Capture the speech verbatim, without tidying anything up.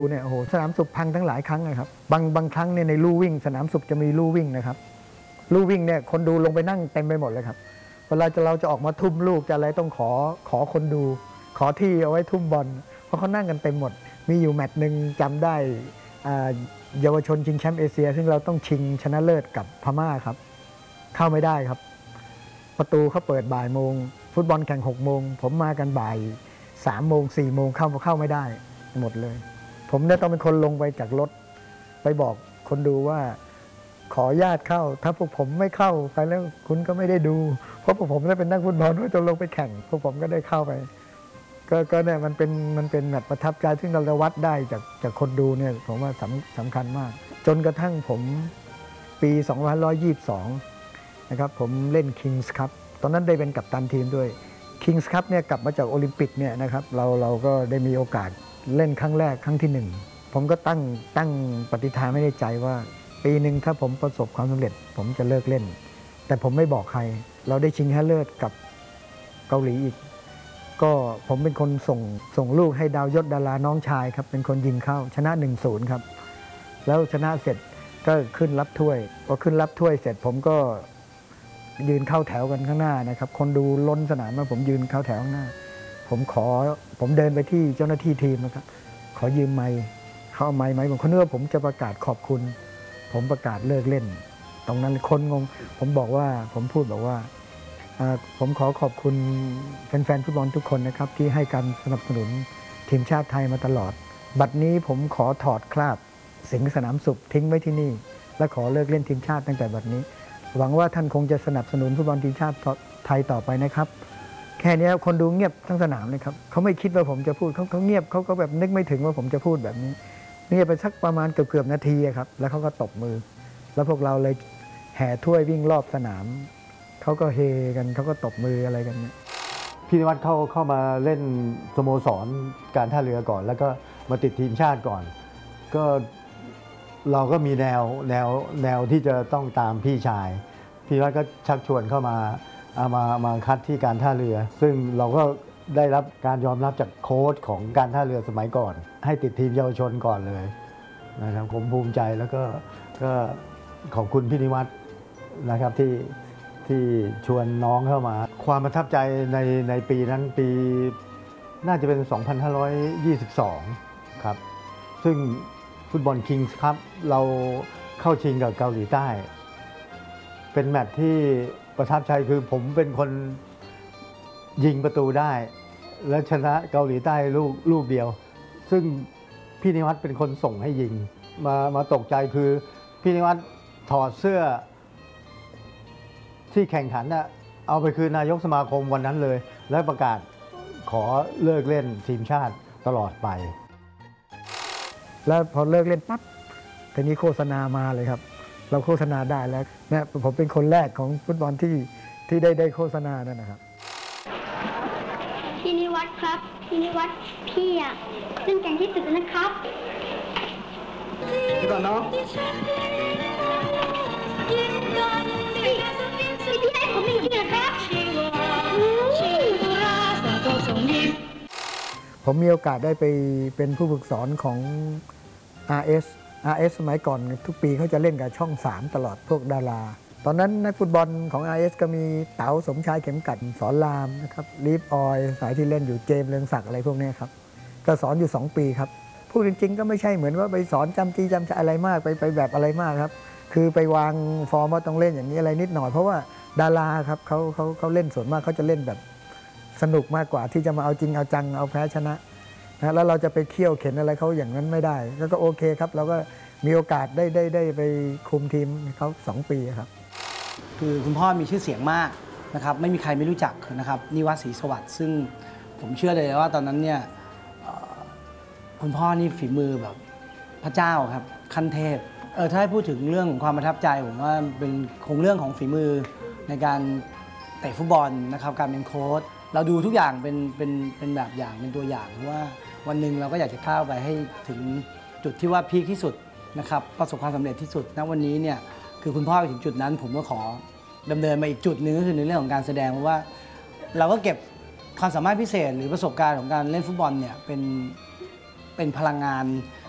เนี่ยโอ้โหสนามสุขพังทั้งหลายครั้งนะครับบางบางครั้งเนี่ยในลู่วิ่งสนามสุขจะมีลู่วิ่งนะครับลู่วิ่งเนี่ยคนดูลงไปนั่งเต็มไปหมดเลยครับเวลาจะเราจะออกมาทุ่มลูกจะอะไรต้องขอขอคนดูขอที่เอาไว้ทุ่มบอลเพราะเขานั่งกันเต็มหมดมีอยู่แมตช์หนึ่งจำได้เยาวชนชิงแชมป์เอเชียซึ่งเราต้องชิงชนะเลิศกับพม่าครับเข้าไม่ได้ครับประตูเขาเปิดบ่ายโมงฟุตบอลแข่งหกโมงผมมากันบ่ายสามโมงสี่โมงเข้าเข้าไม่ได้หมดเลยผมเนี่ยต้องเป็นคนลงไปจากรถไปบอกคนดูว่าขอญาตเข้าถ้าพวกผมไม่เข้าไปแล้วคุณก็ไม่ได้ดูเพราะพวกผมได้เป็นนักฟุตบอลด้วยจนลงไปแข่งพวกผมก็ได้เข้าไปก็ก็เนี่ยมันเป็นมันเป็นแบบประทับใจซึ่งเราจะวัดได้จากจากคนดูเนี่ยผมว่าสำสำคัญมากจนกระทั่งผมปีสองพันห้าร้อยยี่สิบสองนะครับผมเล่น Kings Cup ตอนนั้นได้เป็นกัปตันทีมด้วย Kings Cup เนี่ยกลับมาจากโอลิมปิกเนี่ยนะครับเราเราก็ได้มีโอกาสเล่นครั้งแรกครั้งที่หนึ่งผมก็ตั้งตั้งปฏิฐานไม่ได้ใจว่าปีหนึ่งถ้าผมประสบความสำเร็จผมจะเลิกเล่นแต่ผมไม่บอกใครเราได้ชิงชนะเลิศกับเกาหลีอีกก็ผมเป็นคนส่งส่งลูกให้ดาวยศดาราน้องชายครับเป็นคนยิงเข้าชนะ หนึ่งศูนย์ ครับแล้วชนะเสร็จก็ขึ้นรับถ้วยพอขึ้นรับถ้วยเสร็จผมก็ยืนเข้าแถวกันข้างหน้านะครับคนดูล้นสนามมาผมยืนเข้าแถวข้างหน้าผมขอผมเดินไปที่เจ้าหน้าที่ทีมนะครับขอยืมไมค์เขาเอาไมค์ไหมผมเขาเนื้อผมจะประกาศขอบคุณผมประกาศเลิกเล่นตรงนั้นคนงงผมบอกว่าผมพูดบอกว่าผมขอขอบคุณแฟนๆฟุตบอลทุกคนนะครับที่ให้การสนับสนุนทีมชาติไทยมาตลอดบัดนี้ผมขอถอดคราบสิงห์สนามสุขทิ้งไว้ที่นี่และขอเลิกเล่นทีมชาติตั้งแต่บัดนี้หวังว่าท่านคงจะสนับสนุนฟุตบอลทีมชาติไทยต่อไปนะครับแค่นี้คนดูเงียบทั้งสนามเลยครับเขาไม่คิดว่าผมจะพูดเขาเขาเงียบเขาก็แบบนึกไม่ถึงว่าผมจะพูดแบบนี้เงียบไปสักประมาณเกือบเกือบนาทีครับแล้วเขาก็ตบมือแล้วพวกเราเลยแห่ถ้วยวิ่งรอบสนามเขาก็เฮกันเขาก็ตบมืออะไรกันเนี่ยพี่นิวัฒน์เข้าเข้ามาเล่นสโมสรการท่าเรือก่อนแล้วก็มาติดทีมชาติก่อนก็เราก็มีแนวแนวแนวที่จะต้องตามพี่ชายพี่นิวัฒน์ก็ชักชวนเข้ามาเอามามาคัดที่การท่าเรือซึ่งเราก็ได้รับการยอมรับจากโค้ชของการท่าเรือสมัยก่อนให้ติดทีมเยาวชนก่อนเลยนะครับผมภูมิใจแล้วก็ก็ขอบคุณพี่นิวัฒน์นะครับที่ที่ชวนน้องเข้ามาความประทับใจในในปีนั้นปีน่าจะเป็นสองพันห้าร้อยยี่สิบสองครับซึ่งฟุตบอลคิงส์ครับเราเข้าชิงกับเกาหลีใต้เป็นแมตช์ที่ประทับใจคือผมเป็นคนยิงประตูได้และชนะเกาหลีใต้ลูกลูกเดียวซึ่งพี่นิวัฒน์เป็นคนส่งให้ยิงมามาตกใจคือพี่นิวัฒน์ถอดเสื้อที่แข่งขันน่ะเอาไปคืนนายกสมาคมวันนั้นเลยและประกาศขอเลิกเล่นทีมชาติตลอดไปแล้วพอเลิกเล่นปั๊บทีนี้โฆษณามาเลยครับเราโฆษณาได้แล้วเนี่ยผมเป็นคนแรกของฟุตบอลที่ที่ได้ได้โฆษณานั่นนะครับพี่นิวัฒน์ครับพี่นิวัฒน์พี่อ่ะซึ่งแก่งที่สุดนะครับก่อนน้องพี่พี่ให้ผมจริงๆเหรอครับผมมีโอกาสได้ไปเป็นผู้ฝึกสอนของ อาร์ เอส อาร์ เอส สมัยก่อนทุกปีเขาจะเล่นกับช่องสามตลอดพวกดาราตอนนั้นนักฟุตบอลของ อาร์ เอส ก็มีเต๋าสมชายเข็มกัดสอนรามนะครับลีฟออยสายที่เล่นอยู่เจมส์เรืองศักดิ์อะไรพวกนี้ครับก็สอนอยู่สองปีครับพูดจริงๆก็ไม่ใช่เหมือนว่าไปสอนจำจีจำใจอะไรมากไปไปแบบอะไรมากครับคือไปวางฟอร์มว่าต้องเล่นอย่างนี้อะไรนิดหน่อยเพราะว่าดาราครับเขาเขาเขาเล่นส่วนมากเขาจะเล่นแบบสนุกมากกว่าที่จะมาเอาจริงเอาจังเอาแพ้ชนะนะแล้วเราจะไปเคี่ยวเข็นอะไรเขาอย่างนั้นไม่ได้แล้วก็โอเคครับเราก็มีโอกาสได้ได้ได้ไปคุมทีมเขาสองปีครับคือคุณพ่อมีชื่อเสียงมากนะครับไม่มีใครไม่รู้จักนะครับนิวัฒน์ศรีสวัสดิ์ซึ่งผมเชื่อเลยว่าตอนนั้นเนี่ยคุณพ่อนี่ฝีมือแบบพระเจ้าครับขั้นเทพเออถ้าให้พูดถึงเรื่องของความประทับใจผมว่าเป็นคงเรื่องของฝีมือในการเตะฟุตบอลนะครับการเป็นโค้ชเราดูทุกอย่างเป็นเป็นเป็นแบบอย่างเป็นตัวอย่างว่าวันหนึ่งเราก็อยากจะก้าวไปให้ถึงจุดที่ว่าพีคที่สุดนะครับประสบความสำเร็จที่สุดณวันนี้เนี่ยคือคุณพ่อไปถึงจุดนั้นผมก็ขอดำเนินมาอีกจุดหนึ่งก็คือในเรื่องของการแสดงเพราะว่าเราก็เก็บความสามารถพิเศษหรือประสบการณ์ของการเล่นฟุตบอลเนี่ยเป็นเป็นพลังงาน